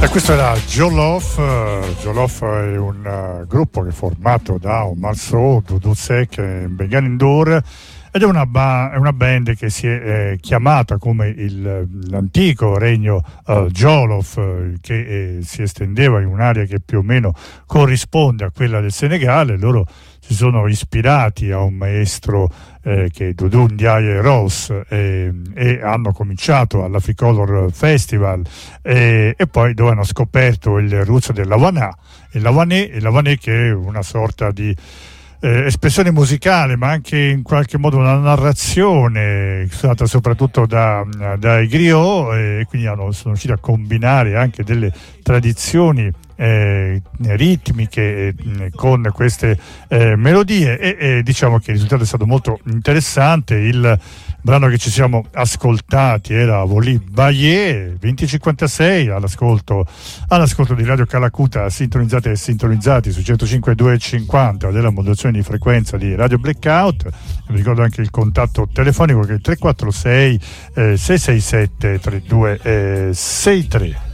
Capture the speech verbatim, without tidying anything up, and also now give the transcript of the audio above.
E questo era Jollof. Jollof è un uh, gruppo che è formato da Omar Sow, Doudou Seck e Began Indoor, ed è una, ba- è una band che si è eh, chiamata come il, l'antico regno uh, Jollof, eh, che eh, si estendeva in un'area che più o meno corrisponde a quella del Senegale. Loro si sono ispirati a un maestro eh, che è Doudou Ndiaye Rose, eh, e hanno cominciato all'Africolor Festival, eh, e poi dove hanno scoperto il roots dell'Havanà, il Havanè, il Havanè che è una sorta di Eh, espressione musicale, ma anche in qualche modo una narrazione usata soprattutto da, dai griot, e quindi hanno, sono riusciti a combinare anche delle tradizioni eh, ritmiche eh, con queste eh, melodie, e, e diciamo che il risultato è stato molto interessante. Il brano che ci siamo ascoltati era Voli Baie venti cinquantasei, all'ascolto, all'ascolto di Radio Calacuta, sintonizzate e sintonizzati su centocinque virgola duecentocinquanta della modulazione di frequenza di Radio Blackout. Vi ricordo anche il contatto telefonico che è il tre quattro sei sei sei sette tre due sei tre.